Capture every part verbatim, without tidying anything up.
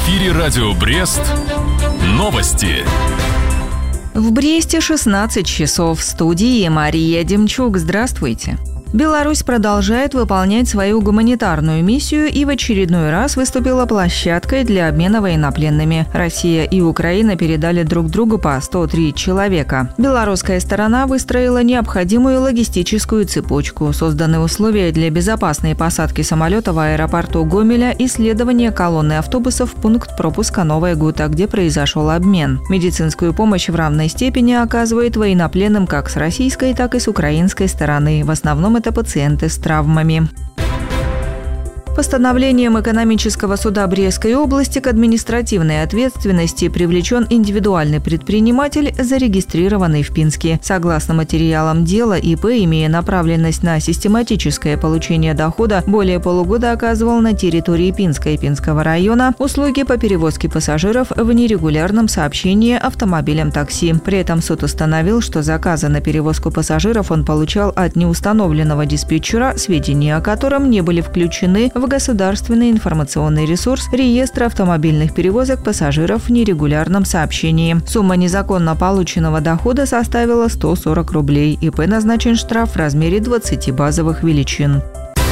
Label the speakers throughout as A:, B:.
A: эфире радио Брест. Новости.
B: В Бресте шестнадцать часов. В студии Мария Демчук. Здравствуйте. Беларусь продолжает выполнять свою гуманитарную миссию и в очередной раз выступила площадкой для обмена военнопленными. Россия и Украина передали друг другу по сто три человека. Белорусская сторона выстроила необходимую логистическую цепочку. Созданы условия для безопасной посадки самолета в аэропорту Гомеля и следования колонны автобусов в пункт пропуска Новая Гута, где произошел обмен. Медицинскую помощь в равной степени оказывает военнопленным как с российской, так и с украинской стороны. В основном это пациенты с травмами. Постановлением экономического суда Брестской области к административной ответственности привлечен индивидуальный предприниматель, зарегистрированный в Пинске. Согласно материалам дела, ИП, имея направленность на систематическое получение дохода, более полугода оказывал на территории Пинска и Пинского района услуги по перевозке пассажиров в нерегулярном сообщении автомобилем такси. При этом суд установил, что заказы на перевозку пассажиров он получал от неустановленного диспетчера, сведения о котором не были включены в в государственный информационный ресурс реестра автомобильных перевозок пассажиров в нерегулярном сообщении. Сумма незаконно полученного дохода составила сто сорок рублей. ИП назначен штраф в размере двадцати базовых величин.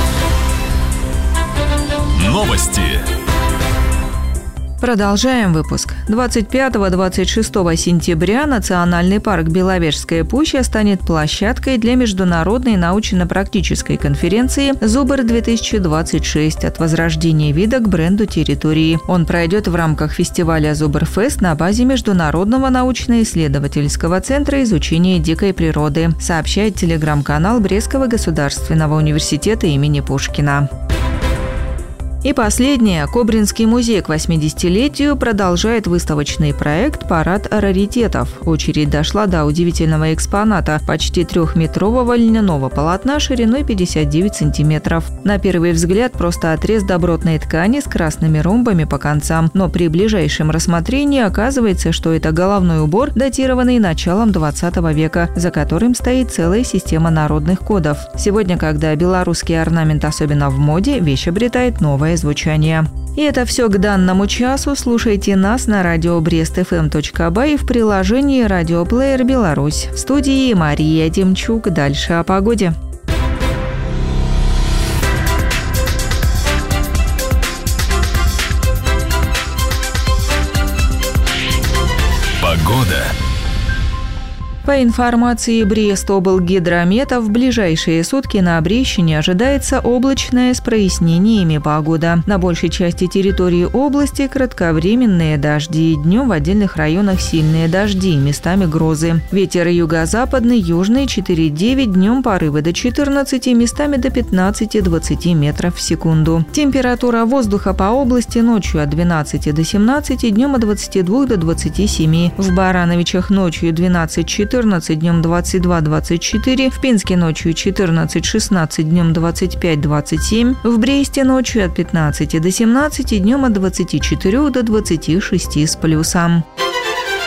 A: Новости.
B: Продолжаем выпуск. двадцать пятого — двадцать шестого сентября Национальный парк Беловежская пуща станет площадкой для международной научно-практической конференции «Зубр-две тысячи двадцать шесть. От возрождения вида к бренду территории». Он пройдет в рамках фестиваля «Зубр-фест» на базе Международного научно-исследовательского центра изучения дикой природы, сообщает телеграм-канал Брестского государственного университета имени Пушкина. И последнее. Кобринский музей к восьмидесятилетию продолжает выставочный проект «Парад раритетов». Очередь дошла до удивительного экспоната – почти трехметрового льняного полотна шириной пятьдесят девять сантиметров. На первый взгляд просто отрез добротной ткани с красными ромбами по концам, но при ближайшем рассмотрении оказывается, что это головной убор, датированный началом двадцатого века, за которым стоит целая система народных кодов. Сегодня, когда белорусский орнамент особенно в моде, вещь обретает новое звучание. И это все к данному часу. Слушайте нас на радио брест эф эм точка бай и в приложении «Радиоплеер Беларусь». В студии Мария Демчук. Дальше о погоде.
A: Погода.
B: По информации Брестоблгидромета, в ближайшие сутки на Брещине ожидается облачная с прояснениями погода. На большей части территории области кратковременные дожди. Днем в отдельных районах сильные дожди, местами грозы. Ветер юго-западный, южный четыре девять, днем порывы до четырнадцати, местами до пятнадцати-двадцати метров в секунду. Температура воздуха по области ночью от двенадцати до семнадцати, днем от двадцати двух до двадцати семи. В Барановичах ночью двенадцать-четырнадцать, днем двадцать два двадцать четыре, в Пинске ночью четырнадцать шестнадцать, днем двадцать пять двадцать семь, в Бресте ночью от пятнадцати до семнадцати, днем от двадцати четырёх до двадцати шести с плюсом.